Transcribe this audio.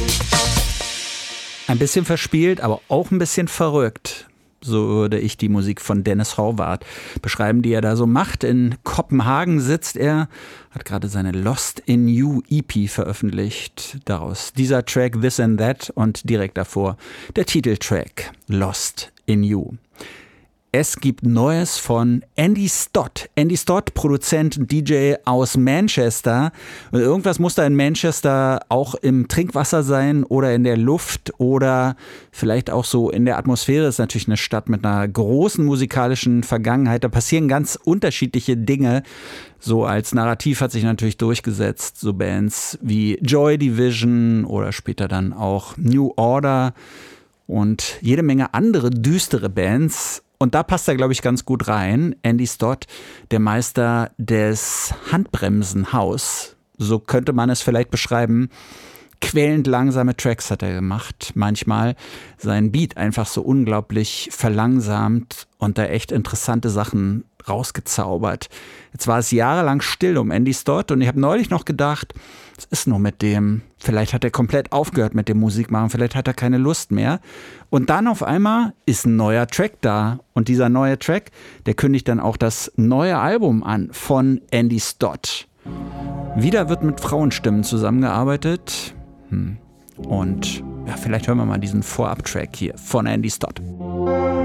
Ein bisschen verspielt, aber auch ein bisschen verrückt. So würde ich die Musik von Dennis Horvath beschreiben, die er da so macht. In Kopenhagen sitzt er, hat gerade seine Lost in You EP veröffentlicht. Daraus dieser Track This and That und direkt davor der Titeltrack Lost in You. Es gibt Neues von Andy Stott. Andy Stott, Produzent und DJ aus Manchester. Und irgendwas muss da in Manchester auch im Trinkwasser sein oder in der Luft oder vielleicht auch so in der Atmosphäre. Das ist natürlich eine Stadt mit einer großen musikalischen Vergangenheit. Da passieren ganz unterschiedliche Dinge. So als Narrativ hat sich natürlich durchgesetzt, so Bands wie Joy Division oder später dann auch New Order und jede Menge andere düstere Bands. Und da passt er, glaube ich, ganz gut rein. Andy Stott, der Meister des Handbremsenhaus. So könnte man es vielleicht beschreiben. Quälend langsame Tracks hat er gemacht. Manchmal sein Beat einfach so unglaublich verlangsamt und da echt interessante Sachen rausgezaubert. Jetzt war es jahrelang still um Andy Stott und ich habe neulich noch gedacht, was ist nur mit dem? Vielleicht hat er komplett aufgehört mit dem Musikmachen, vielleicht hat er keine Lust mehr. Und dann auf einmal ist ein neuer Track da. Und dieser neue Track, der kündigt dann auch das neue Album an von Andy Stott. Wieder wird mit Frauenstimmen zusammengearbeitet. Und ja, vielleicht hören wir mal diesen Vorab-Track hier von Andy Stott.